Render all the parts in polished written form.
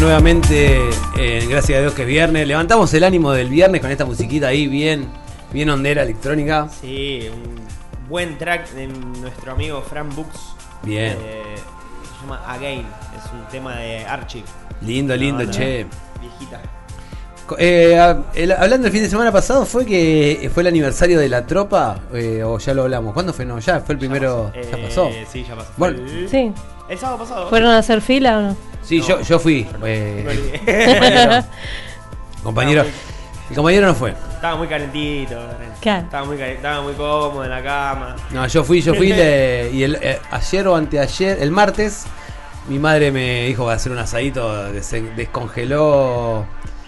nuevamente, gracias a Dios que es viernes. Levantamos el ánimo del viernes con esta musiquita ahí bien hondera, electrónica. Sí, un buen track de nuestro amigo Frank Books. Bien. Se llama Again, es un tema de Archie. Lindo, che. Viejita. Hablando del fin de semana pasado, ¿fue el aniversario de la tropa? ¿O ya lo hablamos? ¿Cuándo fue? No, ya fue el primero. ¿Ya pasó? Sí, ya pasó. Bueno, sí. El sábado pasado. ¿Fueron a hacer fila o no? Sí, no. yo fui. Compañero. El compañero no fue. Estaba muy calentito. Claro. Estaba muy cómodo en la cama. No, yo fui y ayer o anteayer, el martes, mi madre me dijo que va a hacer un asadito, descongeló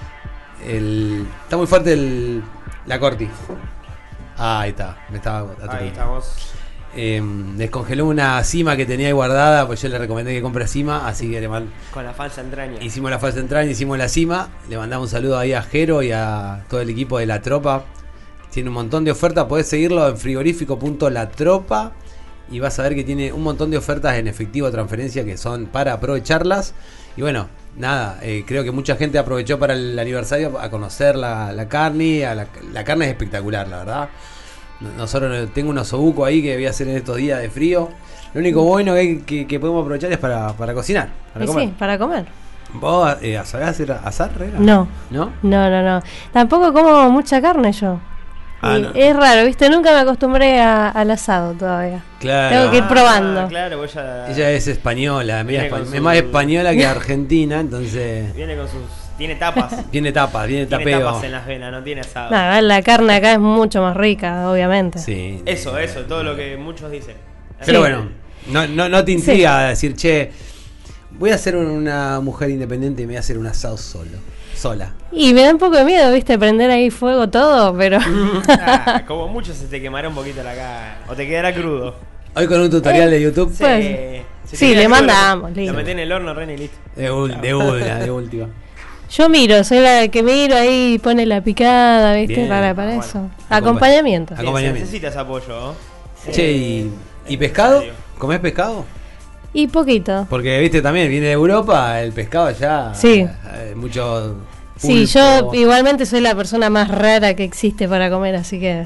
está muy fuerte la corti. Ahí está, Ahí estamos. Descongeló una cima que tenía ahí guardada, pues yo le recomendé que compre cima, así que Con la falsa entraña. hicimos la falsa entraña, hicimos la cima, le mandamos un saludo ahí a Jero y a todo el equipo de La Tropa. Tiene un montón de ofertas, podés seguirlo en frigorífico.latropa y vas a ver que tiene un montón de ofertas en efectivo de transferencia que son para aprovecharlas. Y bueno, nada, creo que mucha gente aprovechó para el aniversario a conocer la carne. La carne es espectacular, la verdad. Nosotros tengo un osobuco ahí que voy a hacer en estos días de frío. Lo único bueno que podemos aprovechar es para cocinar, para comer. Sí, para comer. ¿Vos sabés hacer asar, Rera? No. ¿No? No. Tampoco como mucha carne yo. No. Es raro, ¿viste? Nunca me acostumbré al asado todavía. Claro. Tengo que ir probando. Claro, Ella es española, es más española que argentina, entonces. Viene con sus. Tiene tapas. Tiene tapeo. Tiene tapas en las venas, no tiene asado. Nada, la carne acá es mucho más rica, obviamente. Sí. Eso, todo lo que muchos dicen. Pero Sí. bueno, no te intriga decir, che, voy a ser una mujer independiente y me voy a hacer un asado sola. Y me da un poco de miedo, ¿viste? Prender ahí fuego todo, pero. Como mucho se te quemará un poquito la cara. O te quedará crudo. Hoy con un tutorial de YouTube. Sí, le mandamos, listo. Lo metés en el horno, Ren, y listo. De última. Yo miro, soy la que miro ahí y pone la picada, ¿viste? Bien. Para Bueno. eso. Acompañamiento. Sí, Acompañamiento. necesitas apoyo. Che, ¿y pescado? ¿Comés pescado? Y poquito. Porque, viste, también viene de Europa, el pescado allá. Sí. Mucho. Sí, pulpo. yo igualmente soy la persona más rara que existe para comer, así que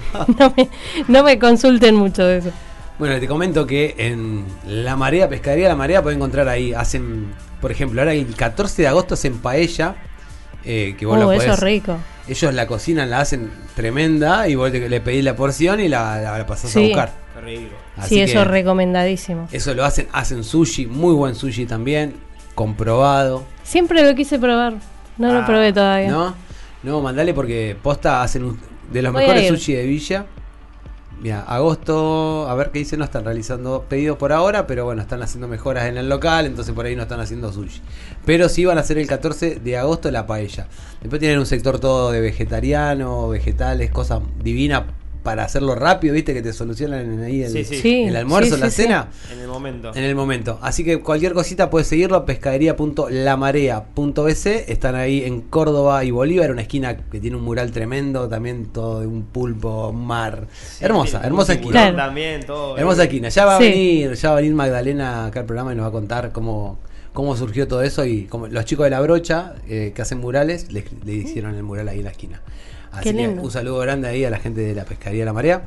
no me consulten mucho de eso. Bueno, te comento que en La Marea, Pescadería La Marea, pueden encontrar ahí, por ejemplo, ahora el 14 de agosto hacen paella, que vos lo podés, Eso es rico. ellos la cocinan, la hacen tremenda y vos le pedís la porción y la pasás a buscar. Qué rico. Así Sí, eso que es recomendadísimo. eso lo hacen sushi, muy buen sushi también, comprobado. Siempre lo quise probar, no lo probé todavía. No, mandale porque posta hacen de los Voy a mejores ir. sushi de Villa. Mira, agosto, a ver qué dice, no están realizando pedidos por ahora, pero bueno, están haciendo mejoras en el local, entonces por ahí no están haciendo sushi. Pero sí van a hacer el 14 de agosto la paella. Después tienen un sector todo de vegetariano, vegetales, cosas divinas para hacerlo rápido, viste, que te solucionan ahí el almuerzo, la cena. En el momento. En el momento. Así que cualquier cosita puedes seguirlo, pescadería.lamarea.bc. Están ahí en Córdoba y Bolívar, una esquina que tiene un mural tremendo, también todo de un pulpo, un mar. Hermosa esquina. Claro. También, todo. Hermosa esquina. Ya va a venir Magdalena acá al programa y nos va a contar cómo surgió todo eso y como los chicos de La Brocha que hacen murales le hicieron el mural ahí en la esquina. Así que un saludo grande ahí a la gente de la Pescadería La Marea.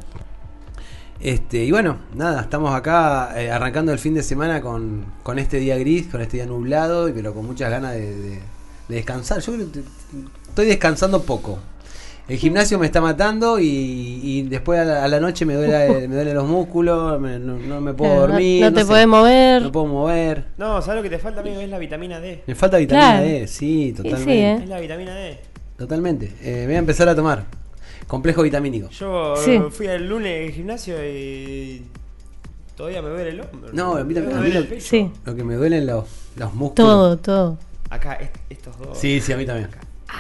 Y bueno, nada, estamos acá arrancando el fin de semana con este día gris, con este día nublado, pero con muchas ganas de descansar. Yo creo que estoy descansando poco. El gimnasio me está matando y después a la noche me duelen los músculos, no me puedo dormir. No te podés mover. No puedo mover. No, ¿sabes lo que te falta, amigo? Es la vitamina D. Me falta vitamina Claro. D, sí, totalmente. Sí, Es la vitamina D. Totalmente. Me voy a empezar a tomar complejo vitamínico. Yo fui el lunes al gimnasio y todavía me duele el hombro. No, a mí también. Me duele el pecho. Sí, Lo que me duelen los músculos. todo. Acá, estos dos. Sí, a mí también.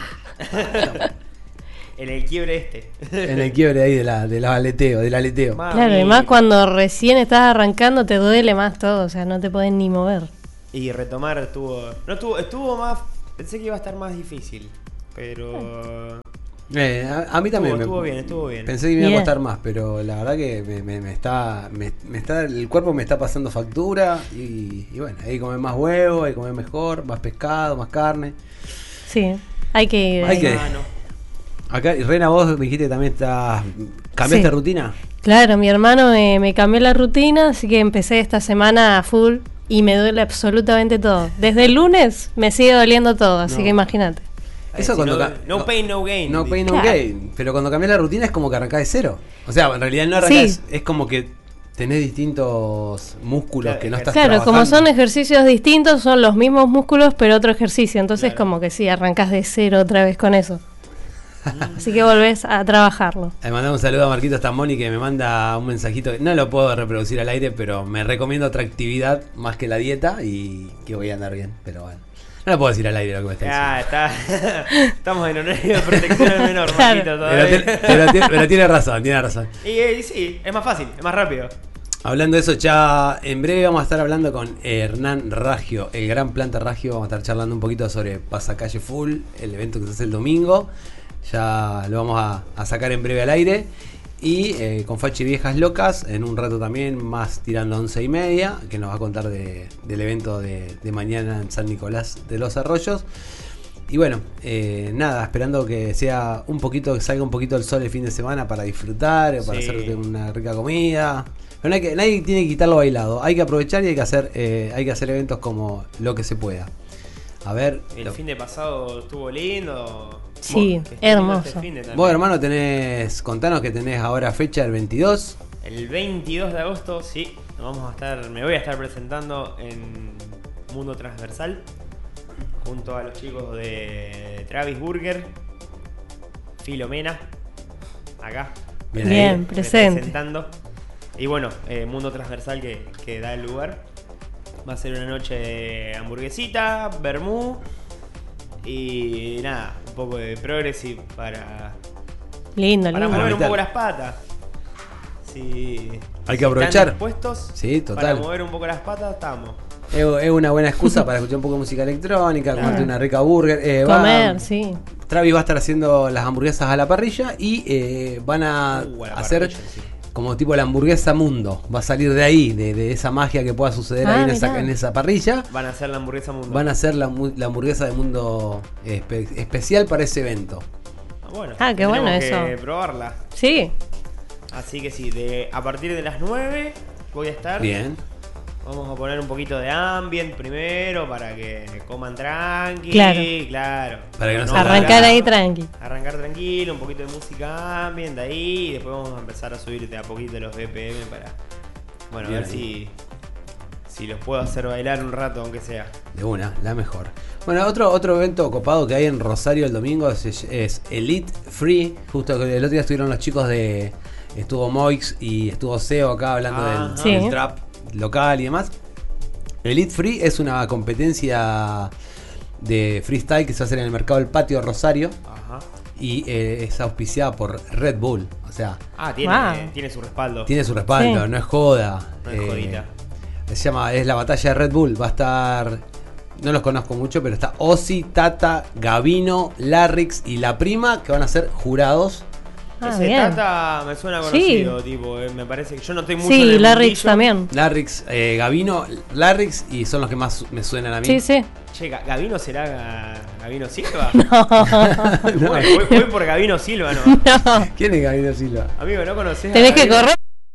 En el quiebre En el quiebre ahí del aleteo. Claro, y más cuando recién estás arrancando te duele más todo, o sea, no te podés ni mover. Y retomar estuvo más. Pensé que iba a estar más difícil. Pero A mí también estuvo bien. Pensé que me iba a costar más, pero la verdad que me está el cuerpo me está pasando factura y bueno, hay que comer más huevo, hay que comer mejor, más pescado, más carne. Sí, hay que ir. Acá, Rena, vos me dijiste que también ¿cambiaste rutina? Claro, mi hermano me cambió la rutina, así que empecé esta semana a full y me duele absolutamente todo. Desde el lunes me sigue doliendo todo, así que imagínate. Eso cuando no pain, no gain. No pain, no gain. Pero cuando cambias la rutina es como que arrancás de cero. O sea, en realidad no arrancás, es como que tenés distintos músculos que no estás trabajando. Como son ejercicios distintos, son los mismos músculos, pero otro ejercicio. Entonces como que sí, arrancás de cero otra vez con eso. Así que volvés a trabajarlo. Le mandamos un saludo a Marquitos Tamoni que me manda un mensajito. No lo puedo reproducir al aire, pero me recomiendo otra actividad más que la dieta y que voy a andar bien. Pero bueno, no lo puedo decir al aire lo que me está diciendo. Estamos en horario de protección del menor, Marquito, todavía. Pero tiene razón. Y sí, es más fácil, es más rápido. Hablando de eso, ya en breve vamos a estar hablando con Hernán Raggio, el gran Planta Raggio. Vamos a estar charlando un poquito sobre Pasacalle Full, el evento que se hace el domingo. Ya lo vamos a sacar en breve al aire. Y con Fachi Viejas Locas, en un rato también, más tirando 11:30, que nos va a contar del evento de mañana en San Nicolás de los Arroyos. Y bueno, nada, esperando que sea un poquito, que salga un poquito el sol el fin de semana para disfrutar, para hacer una rica comida. Pero nadie tiene que quitarlo bailado. Hay que aprovechar y hay que hacer eventos como lo que se pueda. A ver. El fin de pasado estuvo lindo. Sí, hermoso. Vos, hermano, contanos que tenés ahora fecha el 22. El 22 de agosto, sí. Me voy a estar presentando en Mundo Transversal junto a los chicos de Travis Burger, Filomena, acá. Bien, presente. Presentando. Y bueno, Mundo Transversal que da el lugar. Va a ser una noche de hamburguesita, vermú y nada, un poco de progressive para mover un poco las patas. Sí, hay que aprovechar. ¿Están dispuestos? Sí, total. Para mover un poco las patas, estamos. Es una buena excusa para escuchar un poco de música electrónica, comerte una rica burger. Comer, sí. Travis va a estar haciendo las hamburguesas a la parrilla y van a hacer... Parrilla, sí. Como tipo la hamburguesa mundo. Va a salir de ahí, de esa magia que pueda suceder ahí en esa parrilla. Van a hacer la hamburguesa mundo. Van a hacer la hamburguesa de mundo especial para ese evento. Bueno, qué bueno eso. Que probarla. Sí. Así que sí, a partir de las 9 voy a estar. Bien. Vamos a poner un poquito de ambient primero para que coman tranqui. Claro. Para que no arrancar ahí tranqui. Arrancar tranquilo, un poquito de música ambient ahí. Y después vamos a empezar a subir de a poquito los BPM para. Bueno, bien, a ver si los puedo hacer bailar un rato, aunque sea. De una, la mejor. Bueno, otro evento copado que hay en Rosario el domingo es Elite Free. Justo el otro día estuvieron los chicos estuvo Moix y estuvo Seo acá hablando del trap local y demás. Elite Free es una competencia de freestyle que se hace en el mercado del Patio Rosario. Ajá. Y es auspiciada por Red Bull. O sea, tiene su respaldo. Tiene su respaldo, no es joda. No es jodita. Es la batalla de Red Bull. Va a estar, no los conozco mucho, pero está Ozzy, Tata, Gavino, Larrix y La Prima, que van a ser jurados. Ese bien. Tata me suena conocido, tipo, me parece que yo no estoy mucho en el Larrix también. Larrix, Gavino, Larrix y son los que más me suenan a mí. Sí. Che, ¿Gavino será Gavino Silva? No. Voy por Gavino Silva, ¿no? ¿Quién es Gavino Silva? Amigo, ¿no conocés? Tenés que correr.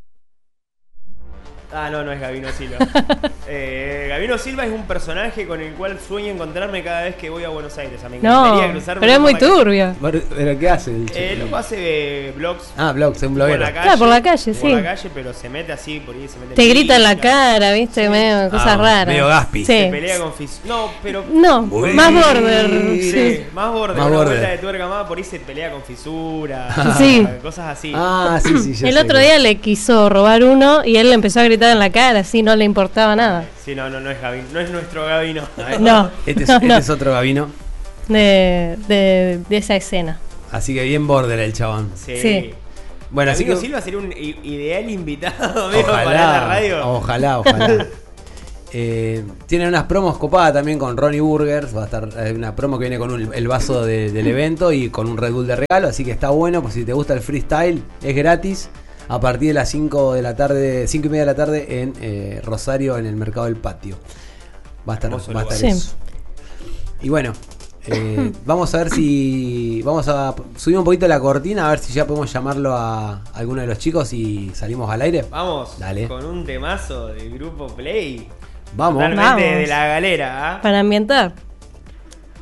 No es Gavino Silva. Gavino Silva es un personaje con el cual sueño encontrarme cada vez que voy a Buenos Aires. Me encantaría cruzarme. Pero es muy turbio. ¿Pero qué hace el chico? Lo hace blogs. Blogs, es un bloguero. Por la calle, sí. Por la calle, pero se mete así, por ahí se mete. Te grita en la cara, viste, medio cosas raras. Medio Gaspi. Se pelea con No, más border. Sí, más border. Una vuelta de tuerca más, por ahí se pelea con fisura. Sí. Cosas así. Sí. El otro día le quiso robar uno y él le empezó a gritar en la cara, así no le importaba nada. Sí, no es Gavino, no es nuestro Gavino. No. Este es otro Gavino. De esa escena. Así que bien border el chabón. Sí. Bueno, así que Silva sería un ideal invitado para la radio. Ojalá. Tienen unas promos copadas también con Ronnie Burgers. Va a estar una promo que viene con el vaso del evento y con un Red Bull de regalo. Así que está bueno, pues si te gusta el freestyle, es gratis. A partir de las 5 de la tarde, 5 y media de la tarde en Rosario, en el Mercado del Patio. Va a estar sí. eso. Y bueno, vamos a ver si... Vamos a subir un poquito la cortina, a ver si ya podemos llamarlo a alguno de los chicos y salimos al aire. Vamos, dale. Con un temazo del grupo Play. Vamos. Totalmente de la galera, ¿eh? Para ambientar.